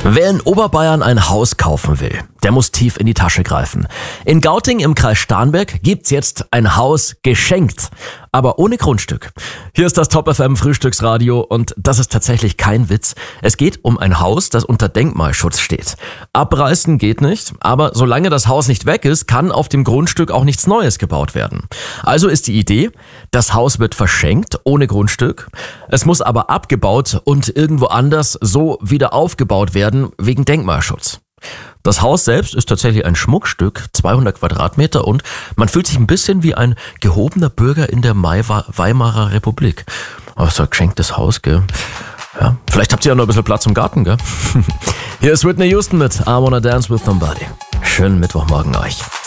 Wer in Oberbayern ein Haus kaufen will, der muss tief in die Tasche greifen. In Gauting im Kreis Starnberg gibt's jetzt ein Haus geschenkt, aber ohne Grundstück. Hier ist das Top FM Frühstücksradio und das ist tatsächlich kein Witz. Es geht um ein Haus, das unter Denkmalschutz steht. Abreißen geht nicht, aber solange das Haus nicht weg ist, kann auf dem Grundstück auch nichts Neues gebaut werden. Also ist die Idee, das Haus wird verschenkt, ohne Grundstück. Es muss aber abgebaut und irgendwo anders so wieder aufgebaut werden, wegen Denkmalschutz. Das Haus selbst ist tatsächlich ein Schmuckstück, 200 Quadratmeter und man fühlt sich ein bisschen wie ein gehobener Bürger in der Weimarer Republik. Aber so ein geschenktes Haus, gell? Ja, vielleicht habt ihr ja noch ein bisschen Platz im Garten, gell? Hier ist Whitney Houston mit I Wanna Dance With Somebody. Schönen Mittwochmorgen euch.